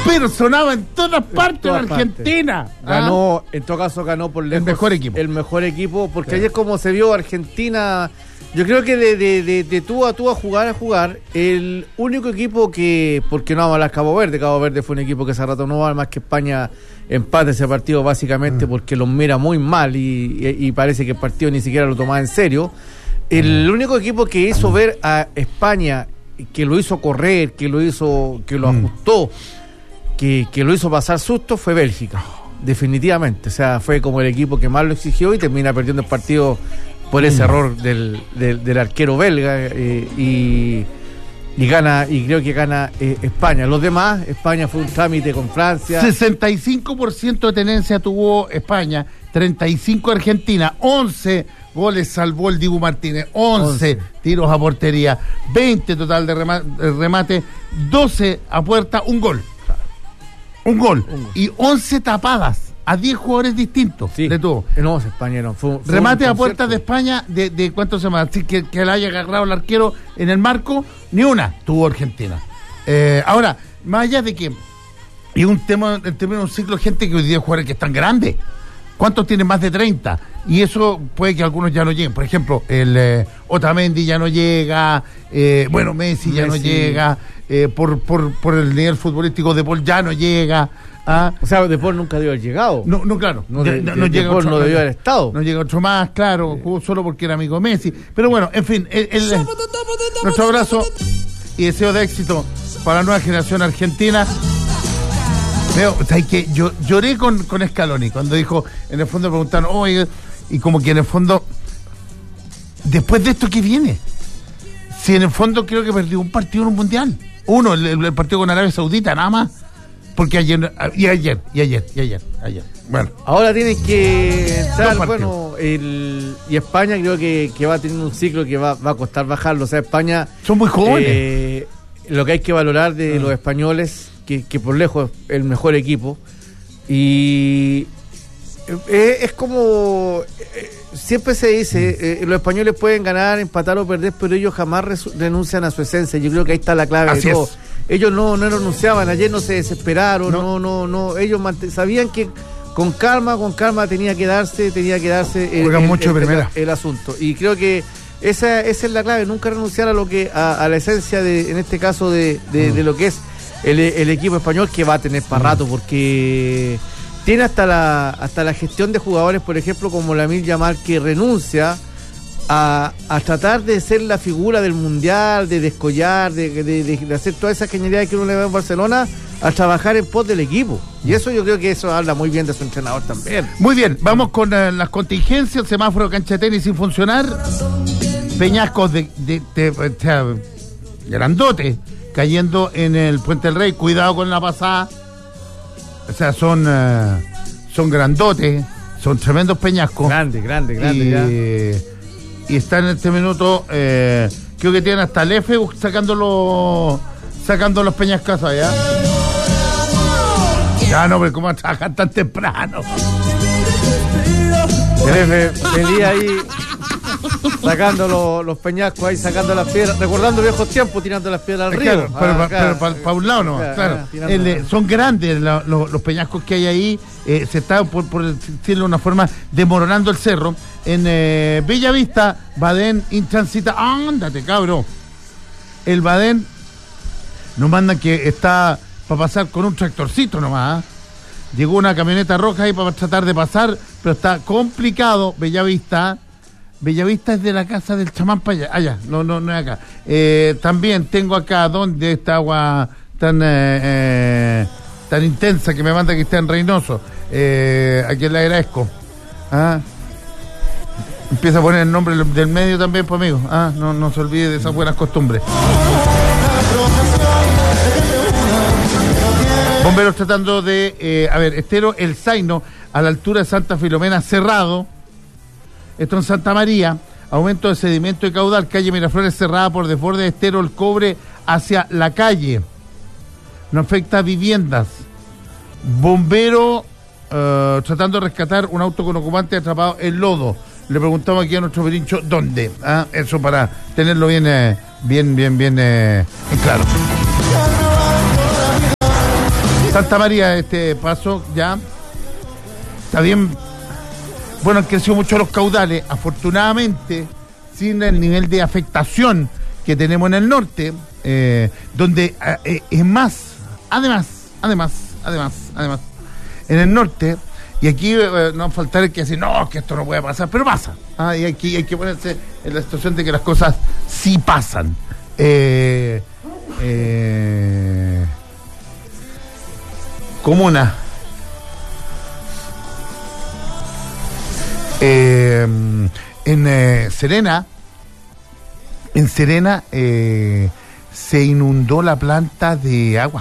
pero sonaba en todas partes en Argentina. Ganó, en todo caso ganó por lejos el mejor equipo, porque ayer como se vio Argentina, yo creo que de tú a jugar, el único equipo que, porque no vamos a hablar Cabo Verde fue un equipo que hace rato no va, más que España empate ese partido básicamente porque los mira muy mal y parece que el partido ni siquiera lo tomaba en serio. El único equipo que hizo ver a España, que lo hizo correr, que lo ajustó, que lo hizo pasar susto, fue Bélgica, definitivamente. O sea, fue como el equipo que más lo exigió y termina perdiendo el partido por ese error del arquero belga y creo que gana España. Los demás, España fue un trámite con Francia. 65% de tenencia tuvo España, 35 Argentina, 11 goles salvó el Dibu Martínez, 11 tiros a portería, 20 total de remate, 12 a puerta, un gol. Y 11 tapadas a 10 jugadores distintos. Sí. De todo. No, España no. Fue remate a puerta de España, de ¿cuánto se llama? Así que le haya agarrado el arquero en el marco, ni una tuvo Argentina. Ahora, más allá de que y un tema, en términos de un ciclo de gente que hoy día jugadores que están grandes. ¿Cuántos tienen más de 30? Y eso puede que algunos ya no lleguen. Por ejemplo, el Otamendi ya no llega, Messi ya no llega, por el nivel futbolístico de Paul ya no llega. O sea, De Paul nunca debió haber llegado. No, claro. No llega otro, no debió haber estado. No llega otro más, claro, jugó solo porque era amigo Messi. Pero bueno, en fin, nuestro abrazo y deseo de éxito para la nueva generación argentina. ¿Sabes qué? Yo lloré con Scaloni cuando dijo, en el fondo preguntaron, oye, y como que en el fondo, después de esto, ¿qué viene? Si en el fondo creo que perdió un partido en un mundial. Uno, el partido con Arabia Saudita, nada más. Porque ayer. Bueno. Ahora tienen que entrar, y España creo que va a tener un ciclo que va a costar bajarlo. O sea, España. Son muy jóvenes. Lo que hay que valorar de los españoles, que por lejos es el mejor equipo, y es como siempre se dice, los españoles pueden ganar, empatar o perder, pero ellos jamás renuncian a su esencia. Yo creo que ahí está la clave. Así de todo. Es. Ellos no renunciaban, ayer no se desesperaron, no ellos sabían que con calma tenía que darse el asunto, y creo que esa es la clave, nunca renunciar a lo que a la esencia en este caso de lo que es el equipo español, que va a tener para rato, porque tiene hasta la gestión de jugadores, por ejemplo, como Lamine Yamal, que renuncia a tratar de ser la figura del mundial, de descollar, de hacer toda esa genialidad que uno le ve en Barcelona, a trabajar en pos del equipo. Y eso yo creo que eso habla muy bien de su entrenador también. Muy bien, vamos con las contingencias. El semáforo de cancha de tenis sin funcionar, peñascos de grandote cayendo en el Puente del Rey. Cuidado con la pasada. O sea, son grandotes, son tremendos peñascos. Grande. Y está en este minuto, creo que tienen hasta el F sacando los peñascazos allá. Ya no, pero ¿cómo trabajan tan temprano? El F venía ahí sacando los peñascos, ahí sacando las piedras, recordando viejos tiempos, tirando las piedras al río. Pero para un lado no, claro. Son grandes los peñascos que hay ahí. Se está, por decirlo de una forma, desmoronando el cerro. En Bellavista, Badén intransita. ¡Ándate, cabro! El Badén nos mandan que está para pasar con un tractorcito nomás. Llegó una camioneta roja ahí para tratar de pasar, pero está complicado. Bellavista es de la casa del chamán para allá. No es acá. También tengo acá, donde esta agua tan intensa que me manda que está en Reynoso. A quien le agradezco. Empieza a poner el nombre del medio también, pues, amigo. No se olvide de esas buenas costumbres. Bomberos tratando de, Estero El Zaino, a la altura de Santa Filomena, cerrado. Esto en Santa María. Aumento de sedimento y caudal, calle Miraflores cerrada por desborde de Estero El Cobre hacia la calle. No afecta a viviendas. Bombero tratando de rescatar un auto con ocupante atrapado en lodo. Le preguntamos aquí a nuestro perincho dónde. Eso para tenerlo bien en claro. Santa María, este paso ya está bien. Bueno, han crecido mucho los caudales, afortunadamente, sin el nivel de afectación que tenemos en el norte, donde es más, además, en el norte, y aquí no va a faltar el que dice, no, que esto no puede pasar, pero pasa. Y aquí hay que ponerse en la situación de que las cosas sí pasan. Comuna. En Serena, se inundó la planta de aguas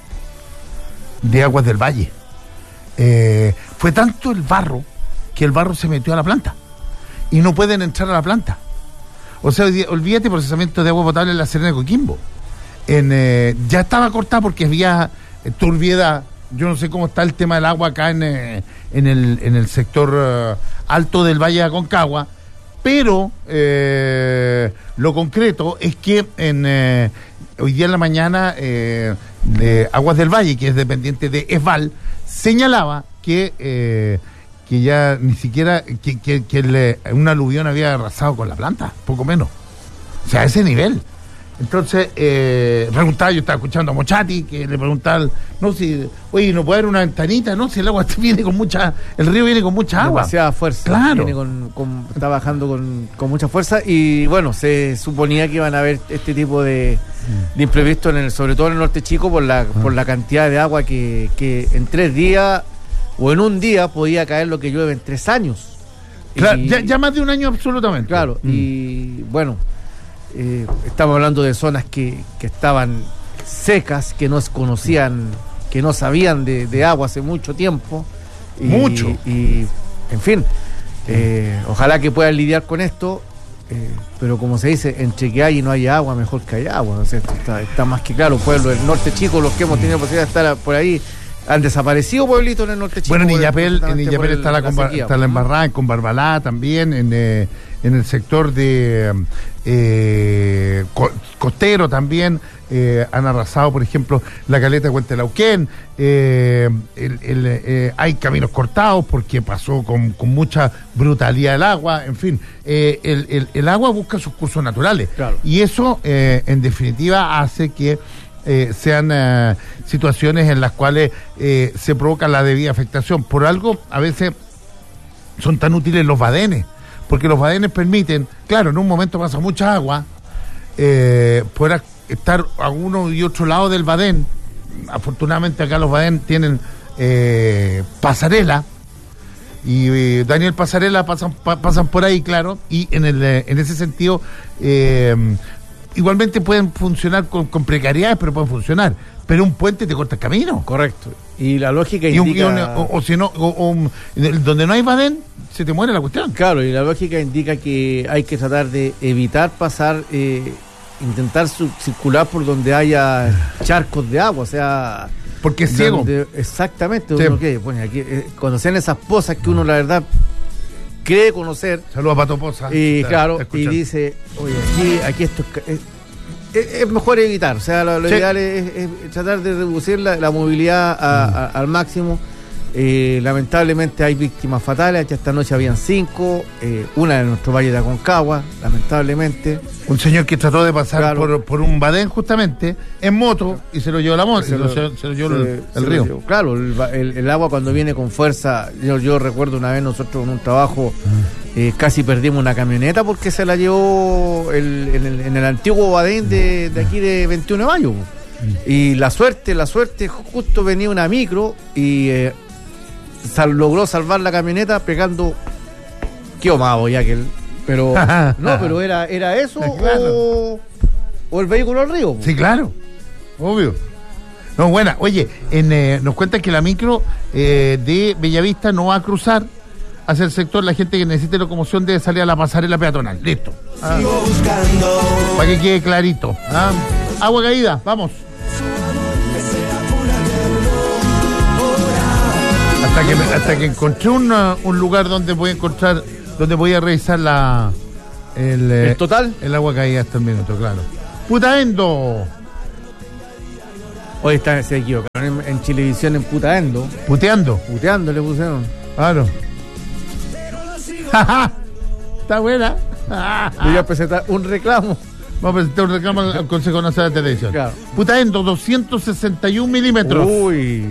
del Valle. Fue tanto el barro que el barro se metió a la planta y no pueden entrar a la planta. O sea, olvídate procesamiento de agua potable en la Serena de Coquimbo. Ya estaba cortada porque había turbiedad. Yo no sé cómo está el tema del agua acá en el sector alto del Valle de Aconcagua, pero lo concreto es que hoy día en la mañana de Aguas del Valle, que es dependiente de ESVAL, señalaba que ya ni siquiera que un aluvión había arrasado con la planta, poco menos. O sea, a ese nivel. Entonces, preguntaba, yo estaba escuchando a Mochati, que le preguntaba, no, si, oye, no puede haber una ventanita, no, si el agua viene con mucha, el río viene con mucha agua. Demasiada fuerza. Claro. Está bajando con mucha fuerza y bueno, se suponía que iban a haber este tipo de imprevistos, sobre todo en el norte chico, por la cantidad de agua que en 3 días o en un día podía caer lo que llueve en 3 años. Claro, ya más de un año absolutamente. Claro, y bueno, estamos hablando de zonas que estaban secas, que no conocían, que no sabían de agua hace mucho tiempo. Y en fin, ojalá que puedan lidiar con esto, pero como se dice, entre que hay y no haya agua, mejor que haya agua. O sea, está más que claro, pueblos del norte chico, los que hemos tenido posibilidad de estar por ahí, han desaparecido pueblitos en el norte chico. Bueno, en Illapel está la embarrada, con Barbalá también, en el sector de costero también, han arrasado, por ejemplo, la caleta de Huentelauquén, hay caminos cortados porque pasó con mucha brutalidad el agua, en fin, el agua busca sus cursos naturales, claro. Y eso, en definitiva, hace que sean situaciones en las cuales se provoca la debida afectación. Por algo, a veces son tan útiles los badenes, porque los badenes permiten, claro, en un momento pasa mucha agua, poder estar a uno y otro lado del badén. Afortunadamente acá los badén tienen pasarela, y Daniel Pasarela pasan por ahí, claro, y en ese sentido igualmente pueden funcionar con precariedades, pero pueden funcionar. Pero un puente te corta el camino. Correcto. Y la lógica indica... donde no hay badén, se te muere la cuestión. Claro, y la lógica indica que hay que tratar de evitar pasar, intentar circular por donde haya charcos de agua, o sea... Porque es ciego. Exactamente. Sí. Bueno, aquí, conocen esas pozas que uno, la verdad, cree conocer. Saludos a Pato Poza. Y claro, y dice, oye, aquí esto es mejor evitar, o sea, lo ideal es tratar de reducir la movilidad al máximo. Lamentablemente hay víctimas fatales, ya esta noche habían 5, una en nuestro Valle de Aconcagua, lamentablemente. Un señor que trató de pasar, claro, por un badén justamente, en moto, y se lo llevó la moto, se lo llevó el río. Claro, el agua cuando viene con fuerza, yo recuerdo una vez nosotros en un trabajo, casi perdimos una camioneta porque se la llevó en el antiguo badén de aquí de 21 de mayo. Y la suerte, justo venía una micro y logró salvar la camioneta pegando, qué omado ya que pero no, pero era eso, claro. o el vehículo al río. Sí, claro, obvio. No, buena. Oye, nos cuentan que la micro de Bellavista no va a cruzar hacia el sector. La gente que necesite locomoción debe salir a la pasarela peatonal. Listo. Sigo buscando. Para que quede clarito. Agua caída, vamos. Hasta que encontré un lugar donde voy a revisar el total. El agua caída hasta el minuto, claro. Putaendo. Hoy se equivocaron en Chilevisión en Putaendo. Puteando le pusieron. Claro. Está buena. Voy a presentar un reclamo. Vamos a presentar un reclamo al Consejo Nacional de Televisión. Claro. Putaendo, 261 milímetros. Uy.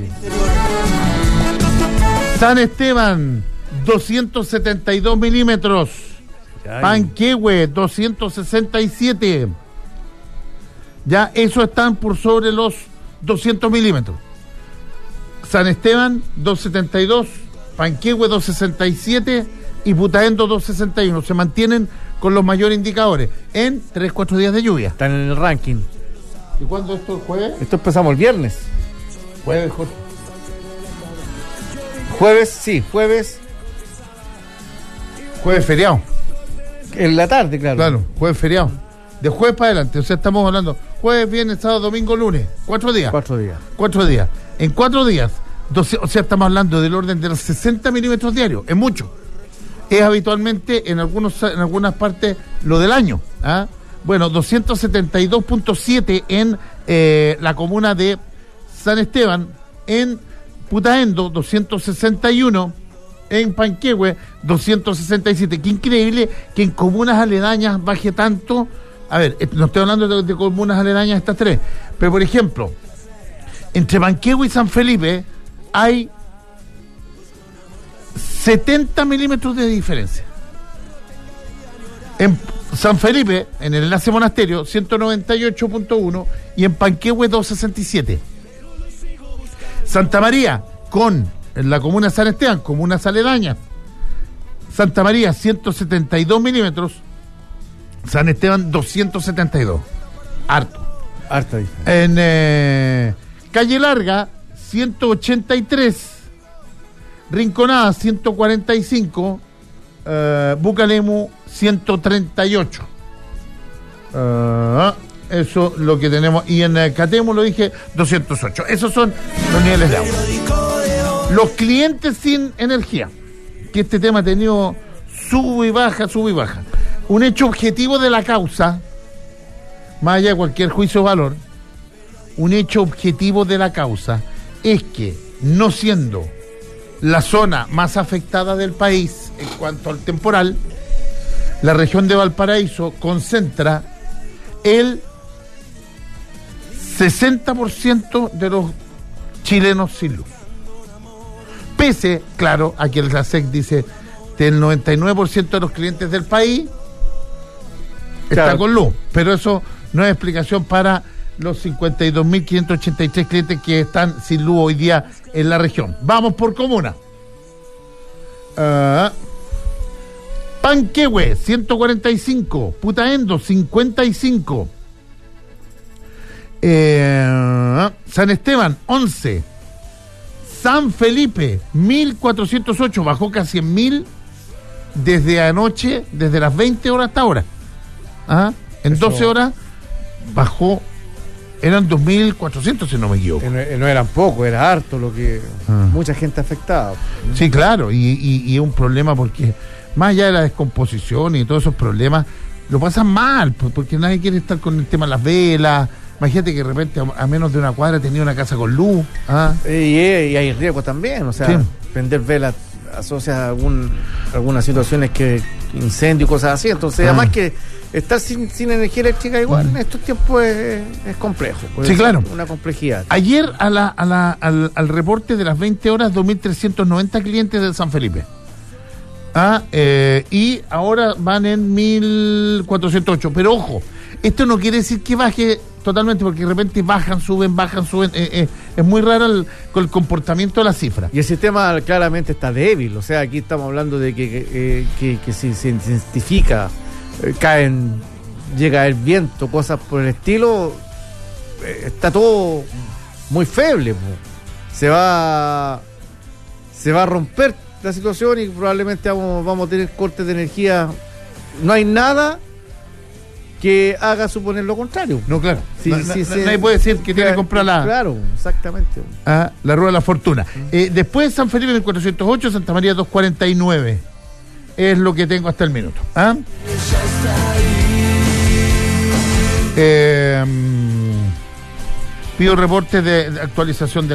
San Esteban, 272 milímetros. Panquehue, 267. Ya, eso están por sobre los 200 milímetros. San Esteban, 272. Panquehue, 267. Y Putaendo, 261. Se mantienen con los mayores indicadores en 3-4 días de lluvia. Están en el ranking. ¿Y cuándo esto es jueves? Esto empezamos el viernes. Jueves, Jorge. Jueves feriado. En la tarde, claro. Claro, jueves feriado. De jueves para adelante, o sea, estamos hablando jueves, viernes, sábado, domingo, lunes. 4 días. 4 días. 4 días. En 4 días, o sea, estamos hablando del orden de los 60 milímetros diarios. Es mucho. Es habitualmente en algunas partes lo del año. ¿Ah? Bueno, 272.7 en la comuna de San Esteban, en Putaendo, 261, en Panquehue, 267. Qué increíble que en comunas aledañas baje tanto. A ver, no estoy hablando de comunas aledañas estas tres, pero por ejemplo, entre Panquehue y San Felipe hay 70 milímetros de diferencia. En San Felipe, en el enlace monasterio, 198.1 y en Panquehue 267. Santa María, en la comuna de San Esteban, comunas aledañas. Santa María, 172 milímetros. San Esteban, 272. Harta diferencia. En Calle Larga, 183. Rinconada, 145. Bucalemu, 138. Eso es lo que tenemos. Y en Catemo, lo dije, 208. Esos son los niveles de agua. Los clientes sin energía, que este tema ha tenido sube y baja. Un hecho objetivo de la causa, más allá de cualquier juicio de valor, un hecho objetivo de la causa es que, no siendo la zona más afectada del país en cuanto al temporal, la región de Valparaíso concentra el 60% de los chilenos sin luz. Pese, claro, a que el SACEC dice que el 99% de los clientes del país está con luz, pero eso no es explicación para los 52.583 clientes que están sin luz hoy día en la región. Vamos por comuna. Panquehue, 145. Putaendo, 55. San Esteban, 11. San Felipe, 1.408. Bajó casi en 1.000 desde anoche, desde las 20 horas hasta ahora. En eso, 12 horas bajó. Eran 2.400, si no me equivoco. No eran poco, era harto lo que mucha gente afectada. Sí, claro, y es un problema porque más allá de la descomposición y todos esos problemas, lo pasan mal, porque nadie quiere estar con el tema de las velas. Imagínate que de repente a menos de una cuadra tenía una casa con luz. Y hay riesgo también, o sea, prender velas asocia a algunas situaciones que incendio y cosas así. Entonces, además que estar sin energía eléctrica igual en estos tiempos es complejo. Sí, claro. Una complejidad. Ayer al reporte de las 20 horas, 2.390 clientes de San Felipe. Y ahora van en 1.408. Pero ojo, esto no quiere decir que baje totalmente, porque de repente bajan, suben. Es muy raro el comportamiento de la cifra. Y el sistema claramente está débil. O sea, aquí estamos hablando de que si se intensifica, llega el viento, cosas por el estilo, está todo muy feble. Se va a romper la situación y probablemente vamos a tener cortes de energía. No hay nada que haga suponer lo contrario. No, claro. Nadie puede decir que tiene que comprar la... Claro, exactamente. La rueda de la fortuna. Después San Felipe 1408, Santa María 249. Es lo que tengo hasta el minuto. pido reportes de actualización del